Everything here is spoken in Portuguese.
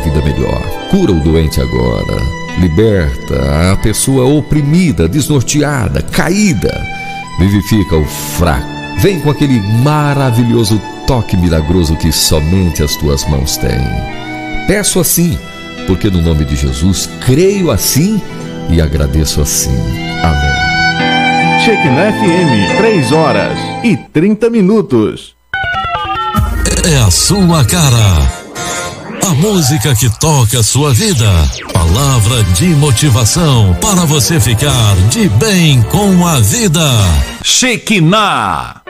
vida melhor. Cura o doente agora. Liberta a pessoa oprimida, desnorteada, caída. Vivifica o fraco. Vem com aquele maravilhoso toque milagroso que somente as tuas mãos têm. Peço assim, porque no nome de Jesus creio assim e agradeço assim. Amém. Shekinah FM, 3h30. É a sua cara. A música que toca a sua vida. Palavra de motivação para você ficar de bem com a vida. Shekinah.